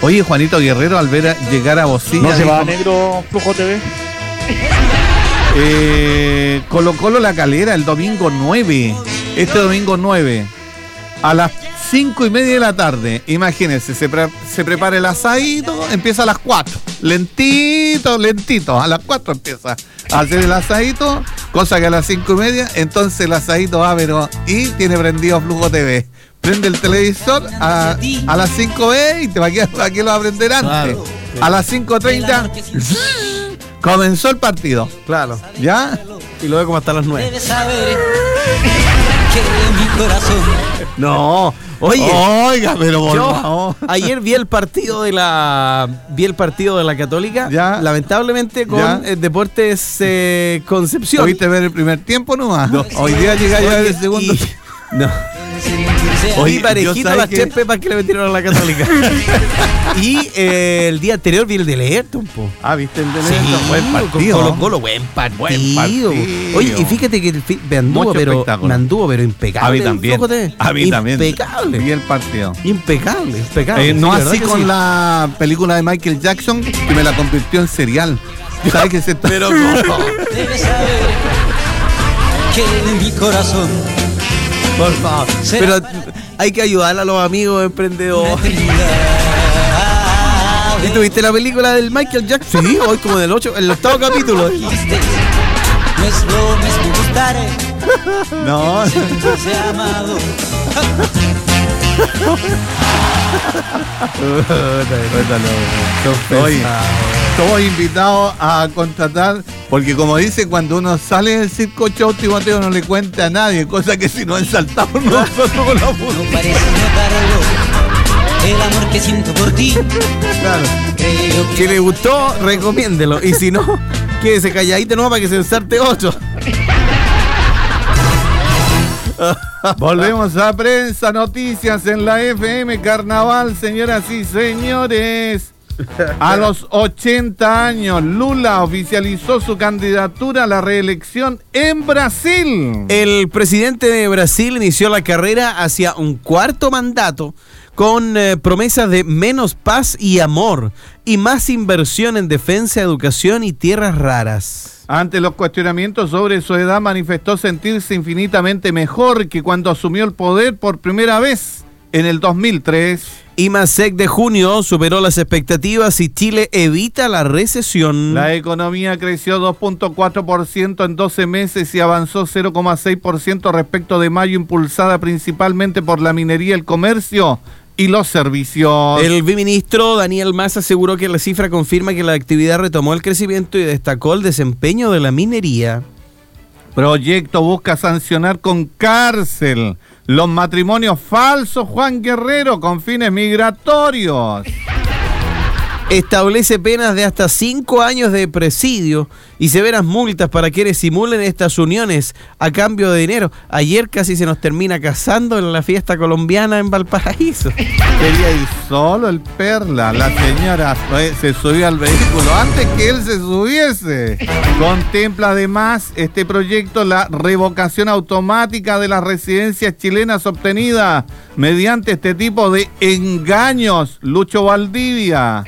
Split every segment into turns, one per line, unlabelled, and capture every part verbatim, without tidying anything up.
Oye, Juanito Guerrero, al ver a llegar a Bocilla...
¿No se
dijo,
va a Negro Flujo T V?
Eh, Colo Colo La Calera el domingo nueve. Este domingo nueve. A las cinco y media de la tarde. Imagínense, se, pre se prepara el asadito, empieza a las cuatro. Lentito, lentito. A las cuatro empieza a hacer el asadito, cosa que a las cinco y media, entonces el asadito va, pero y tiene prendido Flujo T V. Prende el televisor a, a las cinco veinte, ¿para qué, para qué lo va a prender antes? Claro. A las cinco treinta comenzó el partido.
Claro.
¿Ya?
Y luego como hasta las nueve.
Debes saber que mi corazón.
No, oye.
Oiga, pero por
yo
favor.
Ayer vi el partido de la vi el partido de la Católica,
ya,
lamentablemente con eh, Deportes eh, Concepción.
¿Pudiste ver el primer tiempo nomás? No. Hoy día llega ya el segundo.
Y, no. Oye, parejito las tres pepas que le metieron a la Católica. Y eh, el día anterior vi el de Leerton, po.
Ah, ¿viste el de
Leerton?
Sí, buen partido.
Colo Colo, buen partido.
Buen partido.
Oye, y fíjate que el fi me anduvo, pero, me anduvo, pero impecable.
A mí también.
A mí también.
Impecable. Vi el partido.
Impecable, impecable.
Eh, no
sí,
así con sí. La película de Michael Jackson, que me la convirtió en serial. ¿Sabes qué se está?
Pero no.
Debes saber que mi corazón.
Por favor. Pero hay que ayudar a los amigos emprendedores. ¿Y tuviste la película del Michael Jackson? Sí, hoy como del ocho, el octavo capítulo.
No es lo mismo gustar.
No.
Amado.
Oye, todos invitados a contratar, porque como dice, cuando uno sale del circo show, Timoteo no le cuenta a nadie, cosa que si no han saltado nosotros con la puta.
No parece notarlo, el amor que siento por ti.
Claro. Creo que si le gustó, recomiéndelo. Y si no, quédese calladito no para que se ensarte otro.
Volvemos a Prensa Noticias en la F M. Carnaval, señoras y señores. A los ochenta años, Lula oficializó su candidatura a la reelección en Brasil.
El presidente de Brasil inició la carrera hacia un cuarto mandato con eh, promesas de menos paz y amor y más inversión en defensa, educación y tierras raras.
Ante los cuestionamientos sobre su edad, manifestó sentirse infinitamente mejor que cuando asumió el poder por primera vez en el dos mil tres.
IMASEC de junio superó las expectativas y Chile evita la recesión.
La economía creció dos punto cuatro por ciento en doce meses y avanzó cero coma seis por ciento respecto de mayo, impulsada principalmente por la minería, el comercio y los servicios.
El viceministro Daniel Mas aseguró que la cifra confirma que la actividad retomó el crecimiento y destacó el desempeño de la minería.
Proyecto busca sancionar con cárcel los matrimonios falsos, Juan Guerrero, con fines migratorios.
Establece penas de hasta cinco años de presidio y severas multas para quienes simulen estas uniones a cambio de dinero. Ayer casi se nos termina casando en la fiesta colombiana en Valparaíso.
Quería ir solo el Perla. La señora se subió al vehículo antes que él se subiese. Contempla además este proyecto la revocación automática de las residencias chilenas obtenidas mediante este tipo de engaños. Lucho Valdivia.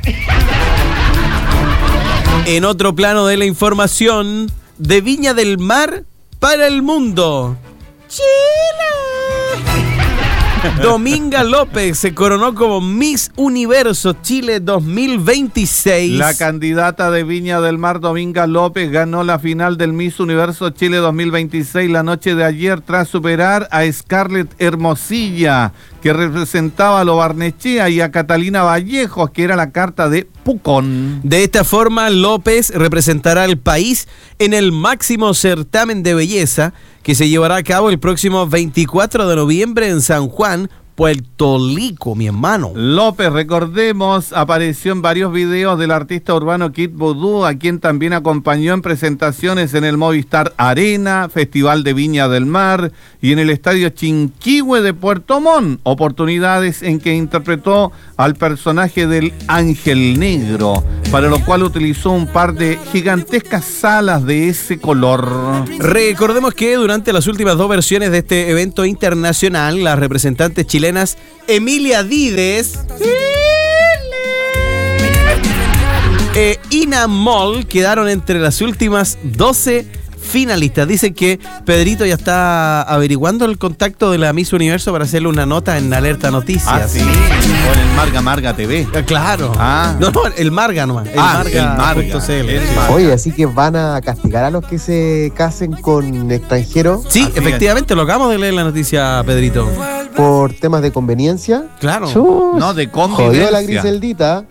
En otro plano de la información, de Viña del Mar para el mundo. ¡Chile! Dominga López se coronó como Miss Universo Chile dos mil veintiséis.
La candidata de Viña del Mar, Dominga López, ganó la final del Miss Universo Chile dos mil veintiséis la noche de ayer tras superar a Scarlett Hermosilla, que representaba a Lo Barnechea, y a Catalina Vallejos, que era la carta de Pucón.
De esta forma, López representará al país en el máximo certamen de belleza que se llevará a cabo el próximo veinticuatro de noviembre en San Juan, Puerto Rico, mi hermano.
López, recordemos, apareció en varios videos del artista urbano Kid Voodoo, a quien también acompañó en presentaciones en el Movistar Arena, Festival de Viña del Mar y en el Estadio Chinquihue de Puerto Montt, oportunidades en que interpretó al personaje del Ángel Negro, para lo cual utilizó un par de gigantescas alas de ese color.
Recordemos que durante las últimas dos versiones de este evento internacional, las representantes chilenas Emilia Dides Eh, Ina Mall quedaron entre las últimas doce finalistas. Dicen que Pedrito ya está averiguando el contacto de la Miss Universo para hacerle una nota en Alerta Noticias.
Ah, sí, con el Marga Marga T V.
Eh, Claro.
Ah.
No, no, el Marga nomás. El
Ah,
Marga.
el Marga,
punto c l.
el Marga.
Oye, así que van a castigar a los que se casen con extranjeros
Sí,
Así
efectivamente, lo acabamos de leer en la noticia, Pedrito.
por temas de conveniencia.
Claro.
Chus,
No, de
jodió
convivencia.
la Griseldita.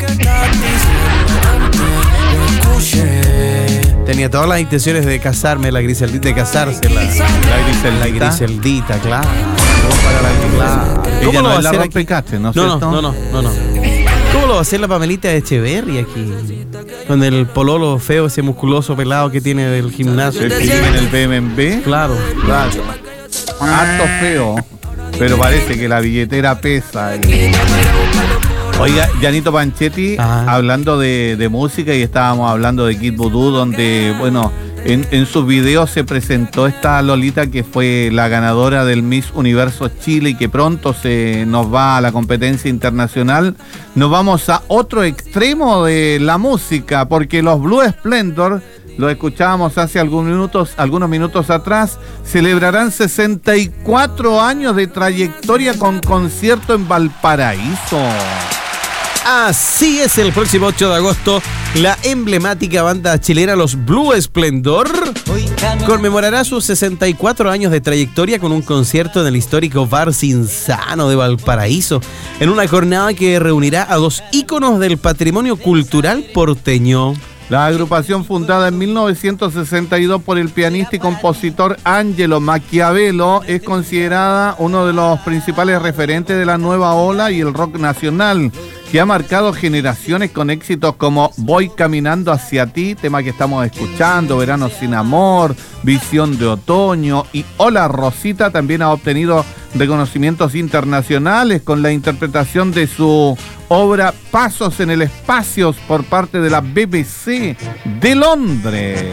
Tenía todas las intenciones de casarme, la Griseldita, de casarse, la,
La Griseldita.
la Griseldita, claro.
Para la
Claro.
Ella
¿Cómo
no
lo va
es
a
la
hacer aquí?
rompecastre, ¿no es
No, no,
cierto?
no, no, no, no. ¿Cómo lo va a hacer la Pamelita Echeverry aquí? Con el pololo feo, ese musculoso pelado que tiene del gimnasio.
El que vive en el B M W.
Claro.
Claro. Harto feo. Pero parece que la billetera pesa. y- Oiga, Janito Panchetti,
Ah.
hablando de, de música, y estábamos hablando de Kid Voodoo, donde, bueno, en, en sus videos se presentó esta Lolita que fue la ganadora del Miss Universo Chile y que pronto se nos va a la competencia internacional. Nos vamos a otro extremo de la música, porque los Blue Splendor, lo escuchábamos hace algunos minutos, algunos minutos atrás, celebrarán sesenta y cuatro años de trayectoria con concierto en Valparaíso.
Así es, el próximo ocho de agosto, la emblemática banda chilena Los Blue Splendor conmemorará sus sesenta y cuatro años de trayectoria con un concierto en el histórico Bar Cinzano de Valparaíso, en una jornada que reunirá a dos íconos del patrimonio cultural porteño.
La agrupación, fundada en mil novecientos sesenta y dos por el pianista y compositor Angelo Maquiavelo, es considerada uno de los principales referentes de la nueva ola y el rock nacional, que ha marcado generaciones con éxitos como Voy caminando hacia ti, tema que estamos escuchando, Verano sin amor, Visión de otoño, y Hola Rosita también ha obtenido reconocimientos internacionales con la interpretación de su obra Pasos en el Espacio por parte de la B B C de Londres.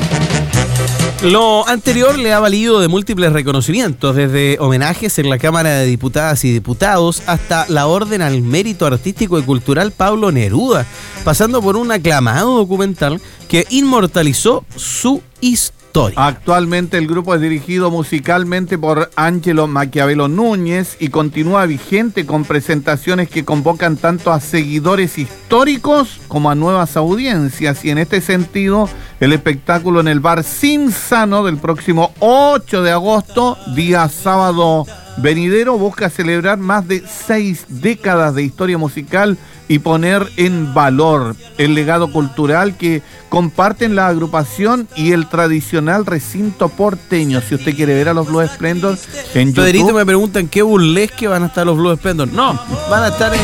Lo anterior le ha valido de múltiples reconocimientos, desde homenajes en la Cámara de Diputadas y Diputados hasta la Orden al Mérito Artístico y Cultural Pablo Neruda, pasando por un aclamado documental que inmortalizó su historia.
Actualmente el grupo es dirigido musicalmente por Angelo Maquiavelo Núñez y continúa vigente con presentaciones que convocan tanto a seguidores históricos como a nuevas audiencias, y en este sentido el espectáculo en el Bar Cinzano del próximo ocho de agosto, día sábado venidero, busca celebrar más de seis décadas de historia musical y poner en valor el legado cultural que comparten la agrupación y el tradicional recinto porteño. Si usted quiere ver a los Blue Splendor en
Pedrito,
YouTube,
me preguntan qué burlesque van a estar los Blue Splendor. No, van a estar en,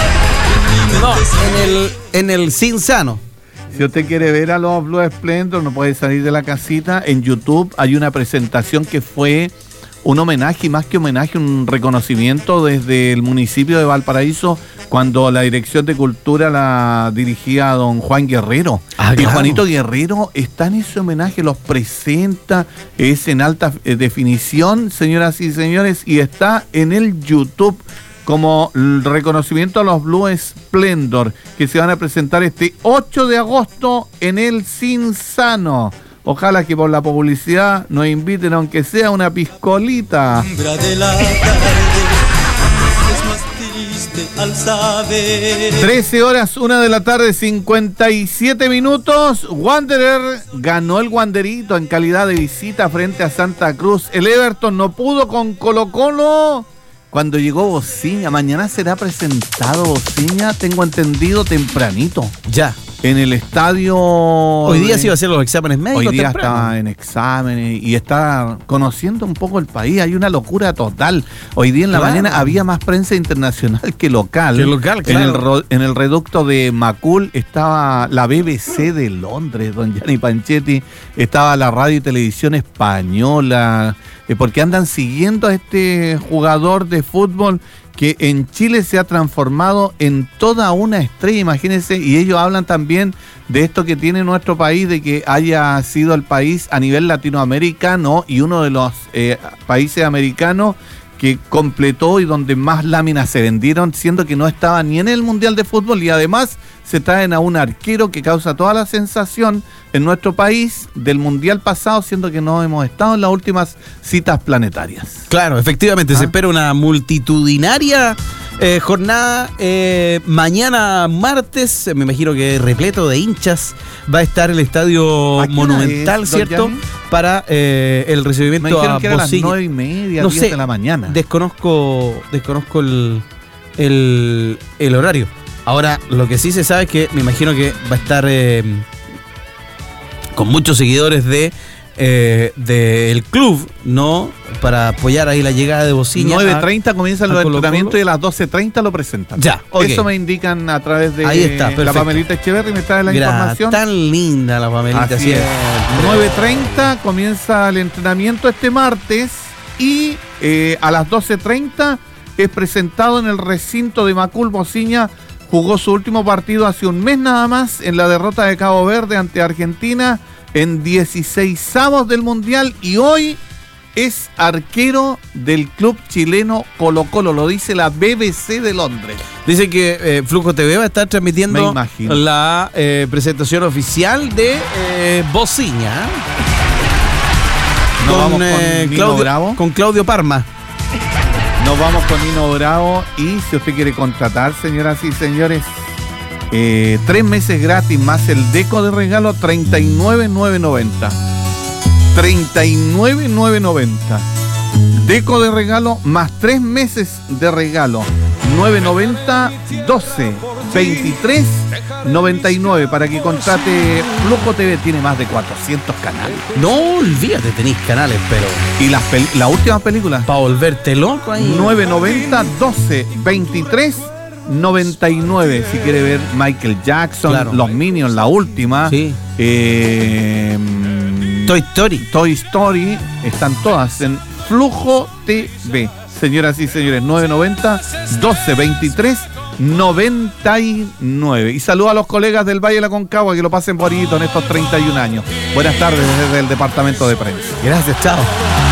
no, en el en el Cinzano.
si usted quiere ver a los Blue Splendor, no puede salir de la casita. En YouTube hay una presentación que fue un homenaje, y más que homenaje, un reconocimiento desde el municipio de Valparaíso, cuando la Dirección de Cultura la dirigía don Juan Guerrero.
Ah,
y
claro.
Juanito Guerrero está en ese homenaje, los presenta, es en alta eh, definición, señoras y señores, y está en el YouTube como el reconocimiento a los Blue Splendor, que se van a presentar este ocho de agosto en el Cinzano. Ojalá que por la publicidad nos inviten, aunque sea una piscolita.
Sombra de la tarde es más triste al saber.
trece horas, una de la tarde, cincuenta y siete minutos. Wanderer ganó el Wanderito en calidad de visita frente a Santa Cruz. El Everton no pudo con Colo Colo cuando llegó Bociña. Mañana será presentado Bociña, tengo entendido, tempranito,
Ya.
en el estadio.
Hoy día
de-
se iba a hacer los exámenes médicos.
Hoy día
temprano.
está en exámenes y está conociendo un poco el país. Hay una locura total. Hoy día en la
Claro.
mañana había más prensa internacional que local.
Que local,
En el,
claro.
ro- en el reducto de Macul estaba la B B C de Londres, don Gianni Panchetti. Estaba la radio y televisión española. eh, porque andan siguiendo a este jugador de fútbol que en Chile se ha transformado en toda una estrella, imagínense, y ellos hablan también de esto que tiene nuestro país, de que haya sido el país a nivel latinoamericano y uno de los eh, países americanos que completó y donde más láminas se vendieron, siendo que no estaba ni en el Mundial de Fútbol, y además se traen a un arquero que causa toda la sensación en nuestro país del Mundial pasado, siendo que no hemos estado en las últimas citas planetarias.
Claro, efectivamente,
¿Ah?
se espera una multitudinaria eh, jornada. Eh, mañana martes, me imagino que repleto de hinchas, va a estar el Estadio
¿A qué hora
Monumental,
es, don
¿cierto?
Gianni?
Para eh, el
Me
recibimiento
dijeron
a
que era a las
Bocilla.
nueve y media,
No
diez
sé,
de la mañana.
Desconozco, desconozco el, el, el horario. Ahora, lo que sí se sabe es que me imagino que va a estar eh, con muchos seguidores de eh, del club, ¿no? Para apoyar ahí la llegada de Bocilla.
nueve treinta comienzan
a
los
Colo-Colo.
entrenamientos y a las doce treinta lo presentan.
Ya, ok.
Eso me indican a través de
Ahí está,
la
perfecto.
Pamelita Echeverri, me trae la
Gra-
información.
Tan linda la Pamelita.
Así
siempre.
es. nueve treinta comienza el entrenamiento este martes y eh, a las doce treinta es presentado en el recinto de Macul. Bocilla jugó su último partido hace un mes nada más en la derrota de Cabo Verde ante Argentina en dieciseisavos del Mundial, y hoy es arquero del club chileno Colo-Colo, lo dice la B B C de Londres.
Dice que eh, Flujo T V va a estar
Me
transmitiendo
imagino.
la eh, presentación oficial de eh, Bocilla.
Nos vamos con
eh,
Nino
Claudio,
Bravo.
con Claudio Parma.
Nos vamos con Nino Bravo, y si usted quiere contratar, señoras y señores, eh, tres meses gratis más el deco de regalo, treinta y nueve mil novecientos noventa. treinta y nueve mil novecientos noventa. Deco de regalo más tres meses de regalo. nueve noventa, doce, veintitrés, noventa y nueve para que contrate Flujo T V. Tiene más de cuatrocientos canales.
No olvídate, tenéis canales, pero
Y las pel- las últimas películas.
para volverte loco ahí.
nueve noventa, doce, veintitrés, noventa y nueve. Si quiere ver Michael Jackson,
Claro.
Los Minions, la última.
Sí.
eh,
Toy Story.
Toy Story, están todas en Flujo T V. Señoras y señores, nueve noventa, doce, veintitrés, noventa y nueve. Y saludo a los colegas del Valle de la Concagua, que lo pasen bonito en estos treinta y un años. Buenas tardes desde el departamento de prensa.
Gracias, chao.